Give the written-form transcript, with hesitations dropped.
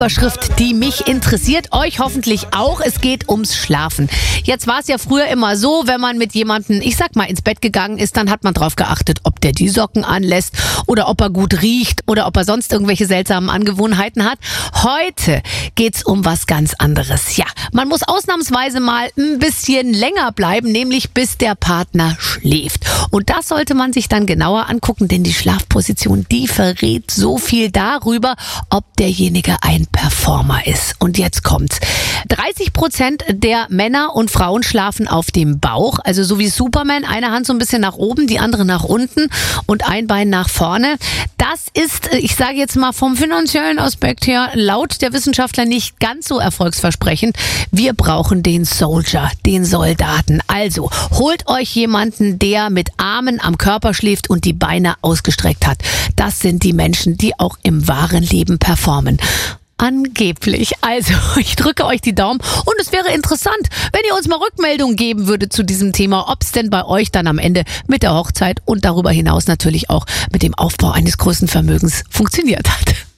Überschrift, die mich interessiert, euch hoffentlich auch. Es geht ums Schlafen. Jetzt war es ja früher immer so, wenn man mit jemandem, ich sag mal, ins Bett gegangen ist, dann hat man drauf geachtet, ob der die Socken anlässt oder ob er gut riecht oder ob er sonst irgendwelche seltsamen Angewohnheiten hat. Heute geht's um was ganz anderes. Ja, man muss ausnahmsweise mal ein bisschen länger bleiben, nämlich bis der Partner schläft. Und das sollte man sich dann genauer angucken, denn die Schlafposition, die verrät so viel darüber, ob derjenige ein Performer ist. Und jetzt kommt's. 30% der Männer und Frauen schlafen auf dem Bauch, also so wie Superman, eine Hand so ein bisschen nach oben, die andere nach unten und ein Bein nach vorne. Das ist, ich sage jetzt mal vom finanziellen Aspekt her, laut der Wissenschaftler nicht ganz so erfolgsversprechend. Wir brauchen den Soldier, den Soldaten. Also holt euch jemanden, der mit Armen am Körper schläft und die Beine ausgestreckt hat. Das sind die Menschen, die auch im wahren Leben performen. Angeblich. Also, ich drücke euch die Daumen und es wäre interessant, wenn ihr uns mal Rückmeldungen geben würdet zu diesem Thema, ob es denn bei euch dann am Ende mit der Hochzeit und darüber hinaus natürlich auch mit dem Aufbau eines großen Vermögens funktioniert hat.